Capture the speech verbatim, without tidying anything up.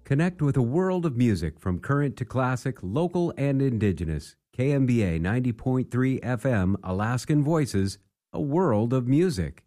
Connect with a world of music from current to classic, local and indigenous. K M B A ninety point three F M, Alaskan Voices, a world of music.